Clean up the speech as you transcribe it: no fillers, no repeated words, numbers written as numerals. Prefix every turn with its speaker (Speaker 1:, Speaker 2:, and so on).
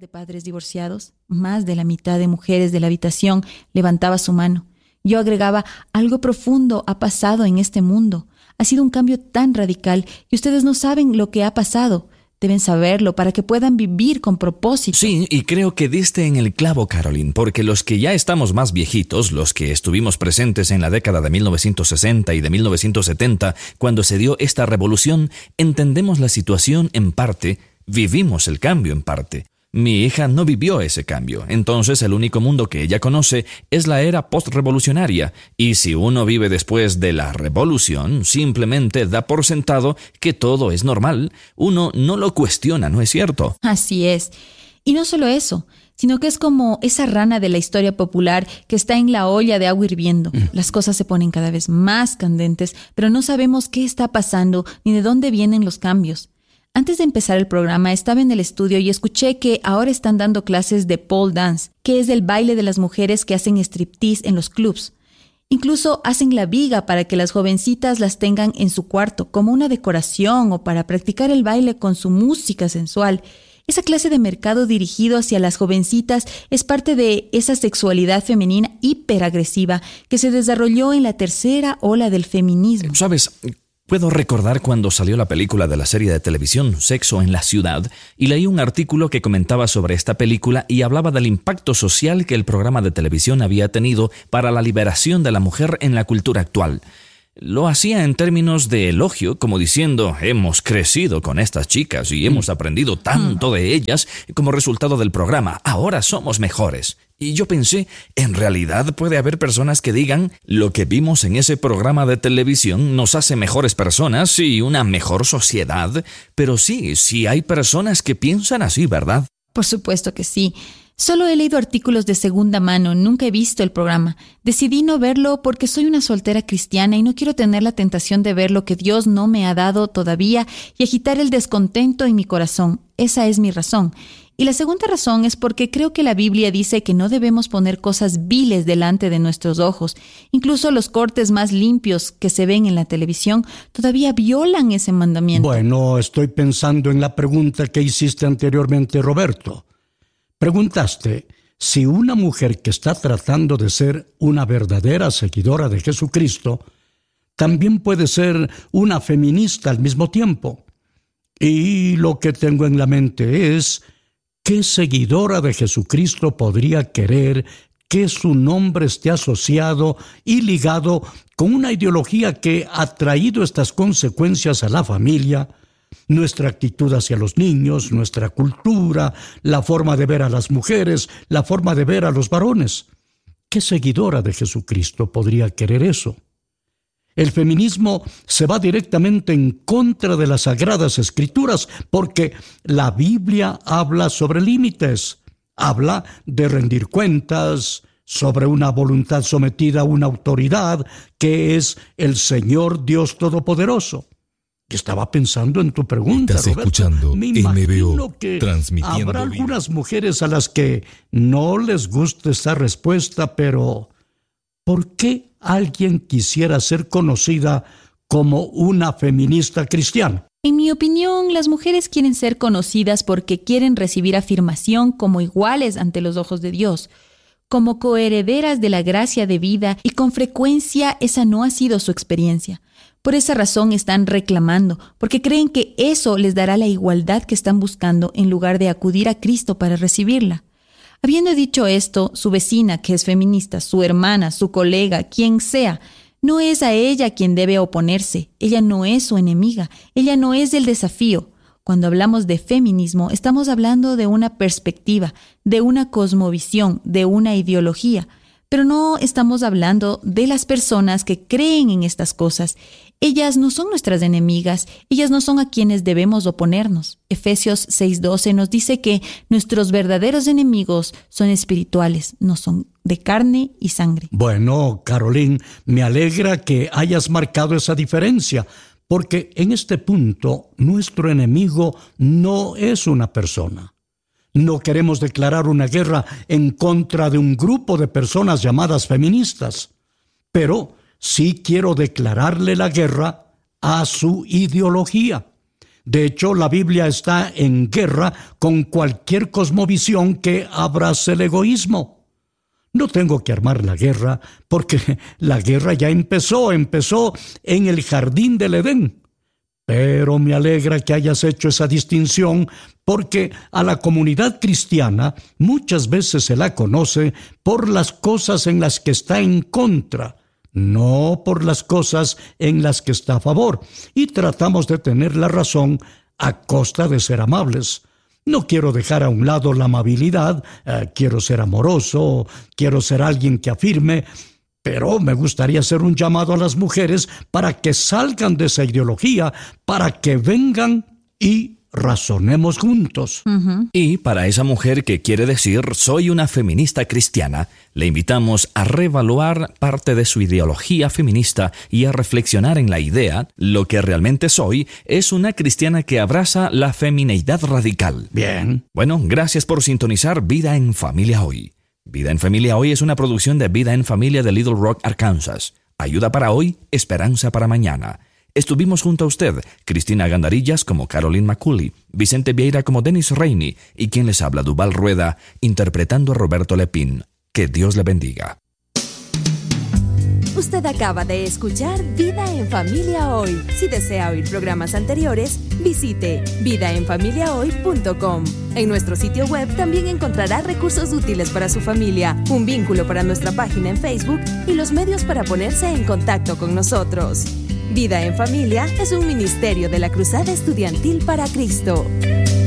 Speaker 1: de padres divorciados, más de la mitad de mujeres de la habitación levantaba su mano. Yo agregaba, algo profundo ha pasado en este mundo. Ha sido un cambio tan radical y ustedes no saben lo que ha pasado. Deben saberlo para que puedan vivir con propósito.
Speaker 2: Sí, y creo que diste en el clavo, Caroline, porque los que ya estamos más viejitos, los que estuvimos presentes en la década de 1960 y de 1970, cuando se dio esta revolución, entendemos la situación en parte, vivimos el cambio en parte. Mi hija no vivió ese cambio, entonces el único mundo que ella conoce es la era postrevolucionaria, y si uno vive después de la revolución, simplemente da por sentado que todo es normal. Uno no lo cuestiona, ¿no es cierto?
Speaker 1: Así es. Y no solo eso, sino que es como esa rana de la historia popular que está en la olla de agua hirviendo. Las cosas se ponen cada vez más candentes, pero no sabemos qué está pasando ni de dónde vienen los cambios. Antes de empezar el programa estaba en el estudio y escuché que ahora están dando clases de pole dance, que es el baile de las mujeres que hacen striptease en los clubs. Incluso hacen la viga para que las jovencitas las tengan en su cuarto como una decoración o para practicar el baile con su música sensual. Esa clase de mercado dirigido hacia las jovencitas es parte de esa sexualidad femenina hiperagresiva que se desarrolló en la tercera ola del feminismo.
Speaker 2: ¿Sabes? Puedo recordar cuando salió la película de la serie de televisión Sexo en la Ciudad y leí un artículo que comentaba sobre esta película y hablaba del impacto social que el programa de televisión había tenido para la liberación de la mujer en la cultura actual. Lo hacía en términos de elogio, como diciendo, hemos crecido con estas chicas y hemos aprendido tanto de ellas como resultado del programa. Ahora somos mejores. Y yo pensé, en realidad puede haber personas que digan, lo que vimos en ese programa de televisión nos hace mejores personas y una mejor sociedad. Pero sí hay personas que piensan así, ¿verdad?
Speaker 1: Por supuesto que sí. Solo he leído artículos de segunda mano, nunca he visto el programa. Decidí no verlo porque soy una soltera cristiana y no quiero tener la tentación de ver lo que Dios no me ha dado todavía y agitar el descontento en mi corazón. Esa es mi razón. Y la segunda razón es porque creo que la Biblia dice que no debemos poner cosas viles delante de nuestros ojos. Incluso los cortes más limpios que se ven en la televisión todavía violan ese mandamiento.
Speaker 3: Bueno, estoy pensando en la pregunta que hiciste anteriormente, Roberto. Preguntaste si una mujer que está tratando de ser una verdadera seguidora de Jesucristo también puede ser una feminista al mismo tiempo. Y lo que tengo en la mente es, ¿qué seguidora de Jesucristo podría querer que su nombre esté asociado y ligado con una ideología que ha traído estas consecuencias a la familia? Nuestra actitud hacia los niños, nuestra cultura, la forma de ver a las mujeres, la forma de ver a los varones. ¿Qué seguidora de Jesucristo podría querer eso? El feminismo se va directamente en contra de las Sagradas Escrituras porque la Biblia habla sobre límites, habla de rendir cuentas, sobre una voluntad sometida a una autoridad que es el Señor Dios Todopoderoso. Estaba pensando en tu pregunta,
Speaker 4: Estás
Speaker 3: Roberto.
Speaker 4: escuchando
Speaker 3: Me imagino
Speaker 4: MBO,
Speaker 3: que
Speaker 4: transmitiendo
Speaker 3: habrá
Speaker 4: vida.
Speaker 3: algunas mujeres a las que no les guste esta respuesta, pero ¿por qué alguien quisiera ser conocida como una feminista cristiana?
Speaker 1: En mi opinión, las mujeres quieren ser conocidas porque quieren recibir afirmación como iguales ante los ojos de Dios, como coherederas de la gracia de vida, y con frecuencia esa no ha sido su experiencia. Por esa razón están reclamando, porque creen que eso les dará la igualdad que están buscando en lugar de acudir a Cristo para recibirla. Habiendo dicho esto, su vecina, que es feminista, su hermana, su colega, quien sea, no es a ella quien debe oponerse. Ella no es su enemiga, ella no es el desafío. Cuando hablamos de feminismo, estamos hablando de una perspectiva, de una cosmovisión, de una ideología. Pero no estamos hablando de las personas que creen en estas cosas. Ellas no son nuestras enemigas, ellas no son a quienes debemos oponernos. Efesios 6:12 nos dice que nuestros verdaderos enemigos son espirituales, no son de carne y sangre.
Speaker 3: Bueno, Caroline, me alegra que hayas marcado esa diferencia, porque en este punto nuestro enemigo no es una persona. No queremos declarar una guerra en contra de un grupo de personas llamadas feministas, pero sí quiero declararle la guerra a su ideología. De hecho, la Biblia está en guerra con cualquier cosmovisión que abrace el egoísmo. No tengo que armar la guerra porque la guerra ya empezó en el jardín del Edén. Pero me alegra que hayas hecho esa distinción porque a la comunidad cristiana muchas veces se la conoce por las cosas en las que está en contra, no por las cosas en las que está a favor, y tratamos de tener la razón a costa de ser amables. No quiero dejar a un lado la amabilidad, quiero ser amoroso, quiero ser alguien que afirme, pero me gustaría hacer un llamado a las mujeres para que salgan de esa ideología, para que vengan y razonemos juntos.
Speaker 2: Y para esa mujer que quiere decir soy una feminista cristiana, le invitamos a reevaluar parte de su ideología feminista y a reflexionar en la idea, lo que realmente soy es una cristiana que abraza la femineidad radical.
Speaker 3: Bien.
Speaker 2: Bueno, gracias por sintonizar Vida en Familia Hoy. Vida en Familia Hoy es una producción de Vida en Familia de Little Rock, Arkansas. Ayuda para hoy, esperanza para mañana. Estuvimos junto a usted, Cristina Gandarillas como Caroline McCulley, Vicente Vieira como Dennis Rainey y quien les habla, Duval Rueda, interpretando a Roberto Lepín. Que Dios le bendiga.
Speaker 4: Usted acaba de escuchar Vida en Familia Hoy. Si desea oír programas anteriores, visite vidaenfamiliahoy.com. En nuestro sitio web también encontrará recursos útiles para su familia, un vínculo para nuestra página en Facebook y los medios para ponerse en contacto con nosotros. Vida en Familia es un ministerio de la Cruzada Estudiantil para Cristo.